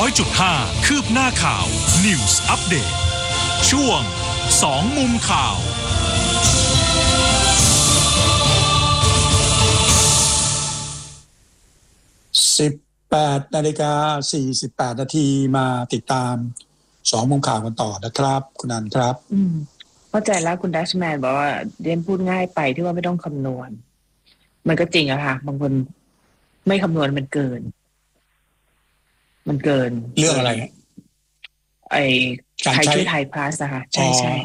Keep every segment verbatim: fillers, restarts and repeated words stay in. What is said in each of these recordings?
อยจุดห้า คืบหน้าข่าว News Update ช่วงสองมุมข่าวสิบแปดนาฬิกาสี่สิบแปดนาทีมาติดตามสองมุมข่าวกันต่อนะครับคุณนันครับอืมเข้าใจแล้วคุณดัชแมนบอกว่าเรียนพูดง่ายไปที่ว่าไม่ต้องคำนวณมันก็จริงอะค่ะบางคนไม่คำนวณมันเกินมันเกินเรื่องอะไรไอ้ไทยช่วยไทยพลัสอะค่ะใช่ใช่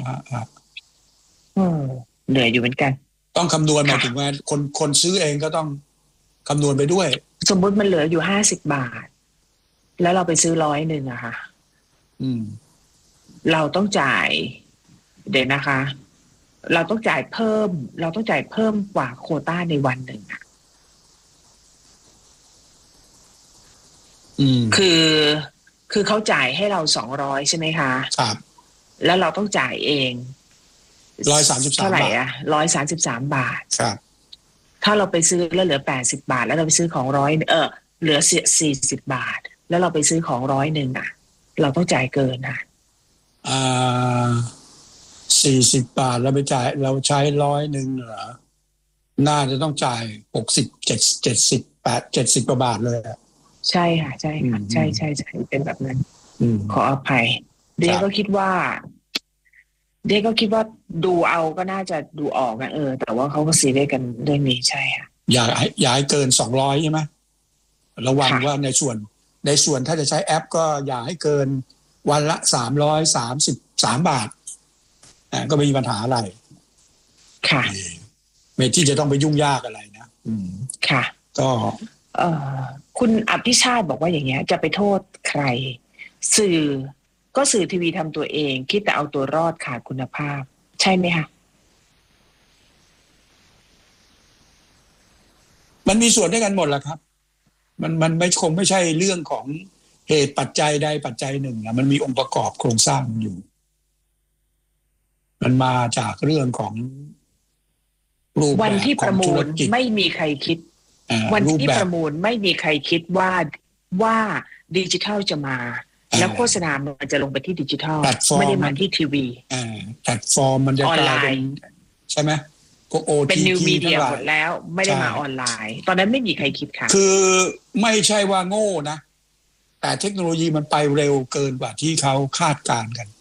เหนื่อยอยู่เหมือนกันต้องคำนวณหมายถึงว่าคนคนซื้อเองก็ต้องคำนวณไปด้วยสมมุติมันเหลืออยู่ห้าสิบบาทแล้วเราไปซื้อร้อยหนึ่งอะค่ะอืมเราต้องจ่ายเดี๋ยวนะคะเราต้องจ่ายเพิ่มเราต้องจ่ายเพิ่มกว่าโควต้าในวันหนึ่งอะอืมคือคือเขาจ่ายให้เราสองร้อยใช่ไหมคะครับแล้วเราต้องจ่ายเองร้อยสามสิบสามบาทเท่าไหร่อะร้อยสามสิบสามบาทครับถ้าเราไปซื้อแล้วเหลือแปดสิบบาทแล้วเราไปซื้อของร้อยเออเหลือสี่สิบบาทแล้วเราไปซื้อของร้อยหนึ่งอะเราต้องจ่ายเกินนะอ่าสี่สิบบาทเราไปจ่ายเราใช้ร้อยหนึ่งเหรอน่าจะต้องจ่ายหกสิบเจ็ดเจ็ดสิบแปดเจ็ดสิบกว่าบาทเลยใช่ค่ะใช่ค่ะใช่ใช่ใช่เป็นแบบนั้นขออภัยเด็กก็คิดว่าเด็กก็คิดว่าดูเอาก็น่าจะดูออกนะเออแต่ว่าเขาก็ซีเรียสกันเรื่องนี้ใช่ค่ะอย่าอย่าให้เกินสองร้อยใช่ไหมระวังว่าในส่วนในส่วนถ้าจะใช้แอปก็อย่าให้เกินวันละสามร้อยสามสิบสามบาทอ่าก็ไม่มีปัญหาอะไรค่ะไม่ที่จะต้องไปยุ่งยากอะไรนะอืมค่ะก็เอ่อคุณอภิชาติบอกว่าอย่างเงี้ยจะไปโทษใครสื่อก็สื่อทีวีทำตัวเองคิดแต่เอาตัวรอดขาดคุณภาพใช่ไหมคะมันมีส่วนด้วยกันหมดแหละครับมันมันไม่คงไม่ใช่เรื่องของเหตุปัจจัยใดปัจจัยหนึ่งนะมันมีองค์ประกอบโครงสร้างอยู่มันมาจากเรื่องของรูปแบบวันที่ประมูลไม่มีใครคิดวันที่ประมูลไม่มีใครคิดว่าว่าดิจิทัลจะมาแล้วโฆษณามันจะลงไปที่ดิจิทัลไม่ได้มาที่ทีวีแพลตฟอร์มมันจะกลายเป็นใช่ไหมพวก โอ ที ทีเป็นนิวมีเดียหมดแล้วไม่ได้มาออนไลน์ตอนนั้นไม่มีใครคิดค่ะคือไม่ใช่ว่าโง่นะแต่เทคโนโลยีมันไปเร็วเกินกว่าที่เขาคาดการณ์กัน